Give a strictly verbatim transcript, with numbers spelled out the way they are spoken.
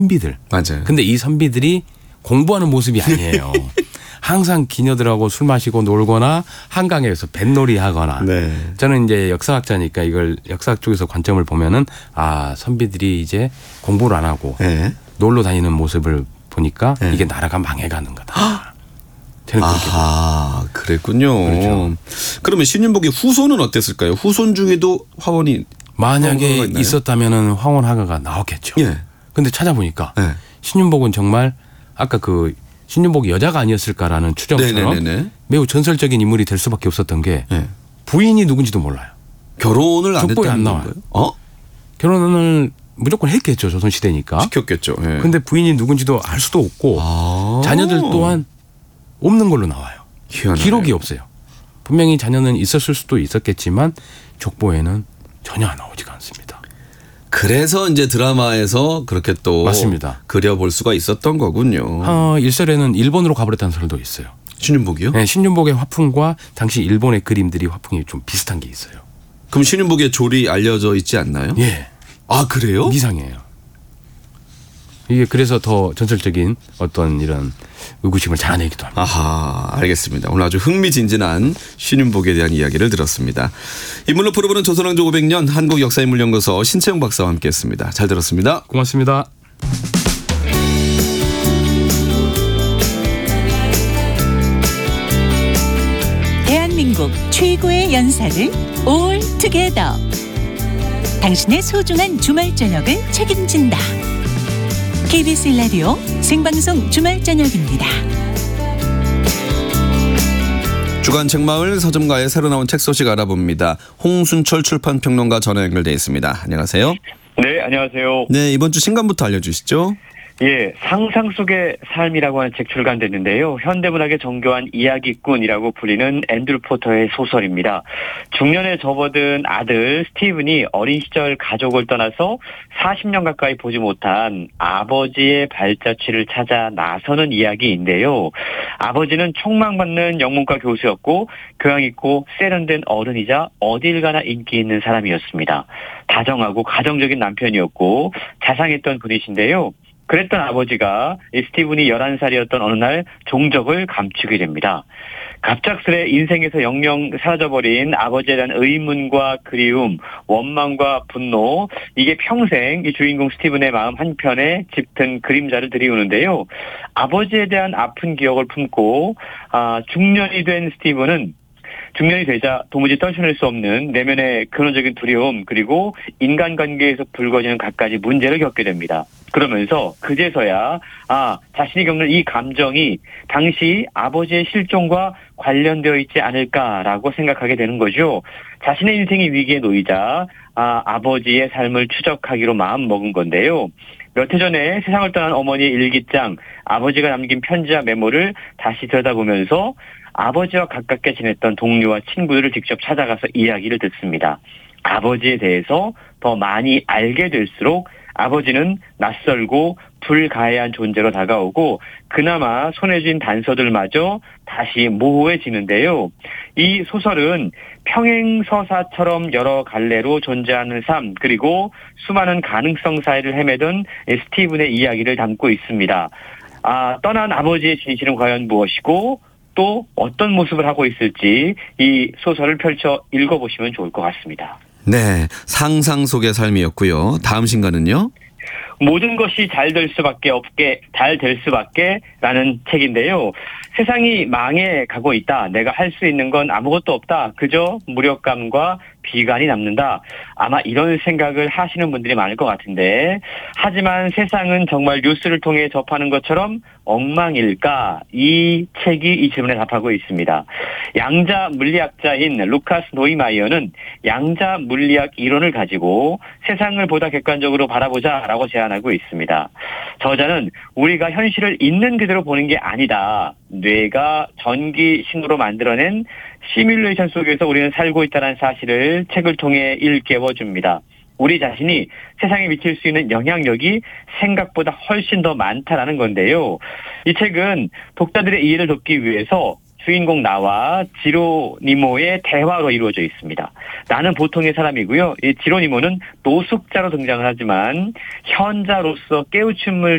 선비들. 맞아요. 근데 이 선비들이 공부하는 모습이 아니에요. 항상 기녀들하고 술 마시고 놀거나 한강에서 뱃놀이 하거나. 네. 저는 이제 역사학자니까 이걸 역사학 쪽에서 관점을 보면은 아, 선비들이 이제 공부를 안 하고 네. 놀러 다니는 모습을 보니까 네. 이게 나라가 망해가는 거다. 저는 그렇게 아, 그랬군요. 그렇죠. 그러면 신윤복의 후손은 어땠을까요? 후손 중에도 화원이 만약에 있었다면은 황혼화가가 나왔겠죠. 예. 근데 찾아보니까 네. 신윤복은 정말 아까 그 신윤복이 여자가 아니었을까라는 추정처럼 네네네네. 매우 전설적인 인물이 될 수밖에 없었던 게 네. 부인이 누군지도 몰라요. 결혼을 안 족보에 안 했다는 나와요. 건가요? 어? 결혼을 무조건 했겠죠. 조선시대니까. 시켰겠죠. 예. 근데 부인이 누군지도 알 수도 없고 아. 자녀들 또한 없는 걸로 나와요. 희한하네요. 기록이 없어요. 분명히 자녀는 있었을 수도 있었겠지만 족보에는 전혀 나오지가 않습니다. 그래서 이제 드라마에서 그렇게 또 맞습니다. 그려볼 수가 있었던 거군요. 어, 일설에는 일본으로 가버렸다는 설도 있어요. 신윤복이요? 네, 신윤복의 화풍과 당시 일본의 그림들이 화풍이 좀 비슷한 게 있어요. 그럼 신윤복의 졸이 알려져 있지 않나요? 예. 아, 그래요? 이상해요. 이게 그래서 더 전설적인 어떤 이런 의구심을 자아내기도 합니다. 아하, 알겠습니다. 오늘 아주 흥미진진한 신윤복에 대한 이야기를 들었습니다. 인물로 풀어보는 조선왕조 오백 년 한국역사인물연구소 신채용 박사와 함께했습니다. 잘 들었습니다. 고맙습니다. 대한민국 최고의 연사를 올 투게더. 당신의 소중한 주말 저녁을 책임진다. 케이비에스 일 라디오 생방송 주말 저녁입니다. 주간 책마을 서점가의 새로 나온 책 소식 알아봅니다. 홍순철 출판평론가 전화 연결돼 있습니다. 안녕하세요. 네, 안녕하세요. 네, 이번 주 신간부터 알려주시죠. 예, 상상 속의 삶이라고 하는 책 출간됐는데요. 현대문학의 정교한 이야기꾼이라고 불리는 앤드류 포터의 소설입니다. 중년에 접어든 아들 스티븐이 어린 시절 가족을 떠나서 사십 년 가까이 보지 못한 아버지의 발자취를 찾아 나서는 이야기인데요. 아버지는 촉망받는 영문과 교수였고 교양 있고 세련된 어른이자 어딜 가나 인기 있는 사람이었습니다. 다정하고 가정적인 남편이었고 자상했던 분이신데요. 그랬던 아버지가 스티븐이 열한 살이었던 어느 날 종적을 감추게 됩니다. 갑작스레 인생에서 영영 사라져버린 아버지에 대한 의문과 그리움, 원망과 분노, 이게 평생 이 주인공 스티븐의 마음 한편에 짙은 그림자를 들이우는데요. 아버지에 대한 아픈 기억을 품고 아, 중년이 된 스티븐은 중년이 되자 도무지 떨쳐낼 수 없는 내면의 근원적인 두려움 그리고 인간관계에서 불거지는 갖가지 문제를 겪게 됩니다. 그러면서 그제서야 아 자신이 겪는 이 감정이 당시 아버지의 실종과 관련되어 있지 않을까라고 생각하게 되는 거죠. 자신의 인생이 위기에 놓이자 아, 아버지의 삶을 추적하기로 마음먹은 건데요. 몇 해 전에 세상을 떠난 어머니의 일기장, 아버지가 남긴 편지와 메모를 다시 들여다보면서 아버지와 가깝게 지냈던 동료와 친구들을 직접 찾아가서 이야기를 듣습니다. 아버지에 대해서 더 많이 알게 될수록 아버지는 낯설고 불가해한 존재로 다가오고 그나마 손에 쥔 단서들마저 다시 모호해지는데요. 이 소설은 평행서사처럼 여러 갈래로 존재하는 삶 그리고 수많은 가능성 사이를 헤매던 스티븐의 이야기를 담고 있습니다. 아, 떠난 아버지의 진실은 과연 무엇이고 또 어떤 모습을 하고 있을지 이 소설을 펼쳐 읽어보시면 좋을 것 같습니다. 네, 상상 속의 삶이었고요. 다음 신간은요? 모든 것이 잘 될 수밖에 없게 잘 될 수밖에 라는 책인데요. 세상이 망해 가고 있다. 내가 할 수 있는 건 아무것도 없다. 그저 무력감과 비관이 남는다. 아마 이런 생각을 하시는 분들이 많을 것 같은데 하지만 세상은 정말 뉴스를 통해 접하는 것처럼 엉망일까? 이 책이 이 질문에 답하고 있습니다. 양자 물리학자인 루카스 노이마이어는 양자 물리학 이론을 가지고 세상을 보다 객관적으로 바라보자라고 제안하고 있습니다. 저자는 우리가 현실을 있는 그대로 보는 게 아니다. 뇌가 전기 신호로 만들어낸 시뮬레이션 속에서 우리는 살고 있다는 사실을 책을 통해 일깨워줍니다. 우리 자신이 세상에 미칠 수 있는 영향력이 생각보다 훨씬 더 많다라는 건데요. 이 책은 독자들의 이해를 돕기 위해서 주인공 나와 지로니모의 대화로 이루어져 있습니다. 나는 보통의 사람이고요. 이 지로니모는 노숙자로 등장을 하지만 현자로서 깨우침을